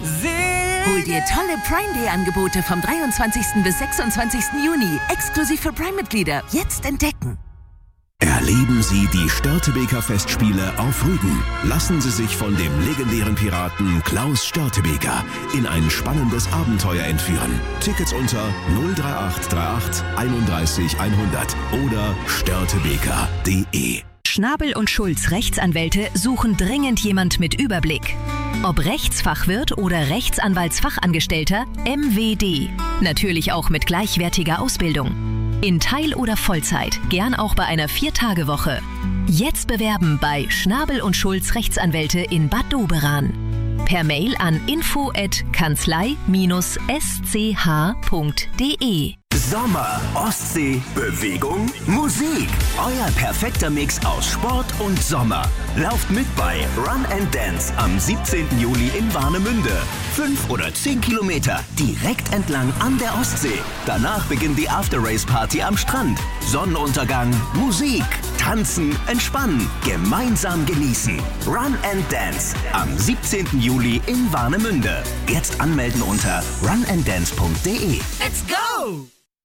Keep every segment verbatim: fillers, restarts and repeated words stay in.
Hol dir tolle Prime Day Angebote vom dreiundzwanzigsten bis sechsundzwanzigsten Juni. Exklusiv für Prime-Mitglieder. Jetzt entdecken. Erleben Sie die Störtebeker Festspiele auf Rügen. Lassen Sie sich von dem legendären Piraten Klaus Störtebeker in ein spannendes Abenteuer entführen. Tickets unter null drei acht drei acht einunddreißig hundert oder störtebeker punkt de. Schnabel und Schulz Rechtsanwälte suchen dringend jemand mit Überblick. Ob Rechtsfachwirt oder Rechtsanwaltsfachangestellter, M W D. Natürlich auch mit gleichwertiger Ausbildung. In Teil- oder Vollzeit, gern auch bei einer Vier-Tage-Woche. Jetzt bewerben bei Schnabel und Schulz Rechtsanwälte in Bad Doberan. Per Mail an info at kanzlei dash sch punkt de. Sommer, Ostsee, Bewegung, Musik. Euer perfekter Mix aus Sport und Sommer. Lauft mit bei Run and Dance am siebzehnten Juli in Warnemünde. Fünf oder zehn Kilometer direkt entlang an der Ostsee. Danach beginnt die After-Race-Party am Strand. Sonnenuntergang, Musik, tanzen, entspannen, gemeinsam genießen. Run and Dance am siebzehnten Juli in Warnemünde. Jetzt anmelden unter run and dance punkt de. Let's go!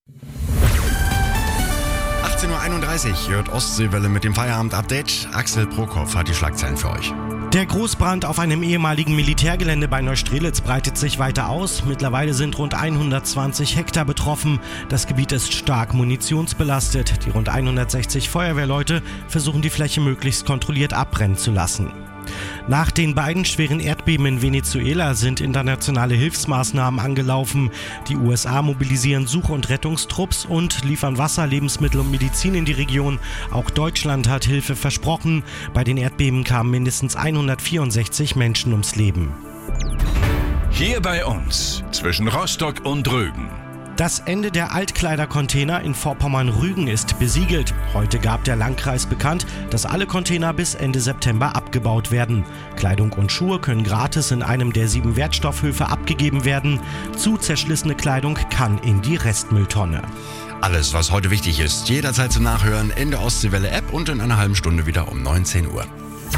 achtzehn Uhr einunddreißig hört Ostseewelle mit dem Feierabend-Update. Axel Prokop hat die Schlagzeilen für euch. Der Großbrand auf einem ehemaligen Militärgelände bei Neustrelitz breitet sich weiter aus. Mittlerweile sind rund hundertzwanzig Hektar betroffen. Das Gebiet ist stark munitionsbelastet. Die rund hundertsechzig Feuerwehrleute versuchen, die Fläche möglichst kontrolliert abbrennen zu lassen. Nach den beiden schweren Erdbeben in Venezuela sind internationale Hilfsmaßnahmen angelaufen. Die U S A mobilisieren Such- und Rettungstrupps und liefern Wasser, Lebensmittel und Medizin in die Region. Auch Deutschland hat Hilfe versprochen. Bei den Erdbeben kamen mindestens hundertvierundsechzig Menschen ums Leben. Hier bei uns, zwischen Rostock und Rügen. Das Ende der Altkleidercontainer in Vorpommern-Rügen ist besiegelt. Heute gab der Landkreis bekannt, dass alle Container bis Ende September abgebaut werden. Kleidung und Schuhe können gratis in einem der sieben Wertstoffhöfe abgegeben werden. Zu zerschlissene Kleidung kann in die Restmülltonne. Alles, was heute wichtig ist, jederzeit zum Nachhören in der Ostseewelle-App und in einer halben Stunde wieder um neunzehn Uhr.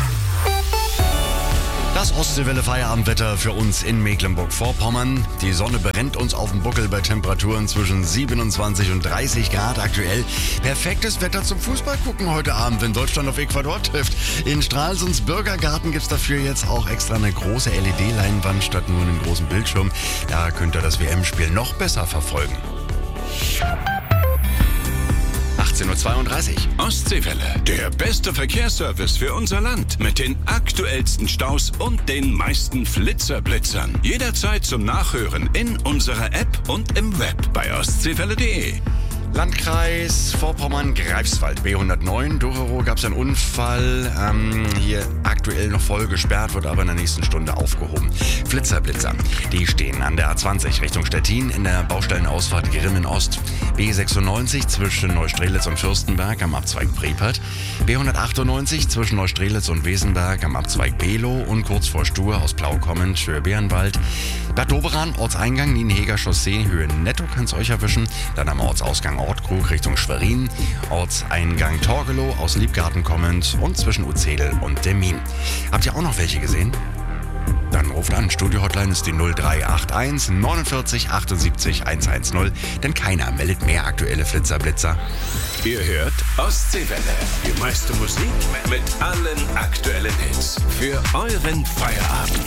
Das Ostseewelle-Feierabendwetter für uns in Mecklenburg-Vorpommern. Die Sonne brennt uns auf dem Buckel bei Temperaturen zwischen siebenundzwanzig und dreißig Grad aktuell. Perfektes Wetter zum Fußball gucken heute Abend, wenn Deutschland auf Ecuador trifft. In Stralsunds Bürgergarten gibt es dafür jetzt auch extra eine große L E D-Leinwand statt nur einen großen Bildschirm. Da könnt ihr das W M-Spiel noch besser verfolgen. achtzehn Uhr zweiunddreißig. Ostseewelle, der beste Verkehrsservice für unser Land. Mit den aktuellsten Staus und den meisten Flitzerblitzern. Jederzeit zum Nachhören in unserer App und im Web bei ostseewelle punkt de. Landkreis Vorpommern-Greifswald, B hundertneun. Durero gab es einen Unfall. Ähm, hier aktuell noch voll gesperrt, wird aber in der nächsten Stunde aufgehoben. Flitzerblitzer, die stehen an der A zwanzig Richtung Stettin in der Baustellenausfahrt Grimmen Ost. B sechsundneunzig zwischen Neustrelitz und Fürstenberg am Abzweig Prepert. B hundertachtundneunzig zwischen Neustrelitz und Wesenberg am Abzweig Below und kurz vor Stur aus Blau kommend Höhe Bärenwald. Bad Doberan, Ortseingang Nienheger Chaussee, Höhe Netto kann's euch erwischen. Dann am Ortsausgang Ortkrug Richtung Schwerin, Ortseingang Torgelow aus Liebgarten kommend und zwischen Uzedel und Demmin. Habt ihr auch noch welche gesehen? Dann ruft an. Studio-Hotline ist die null drei acht eins neunundvierzig achtundsiebzig hundertzehn, denn keiner meldet mehr aktuelle Flitzerblitzer. Ihr hört Ostseewelle, die meiste Musik mit allen aktuellen Hits für euren Feierabend.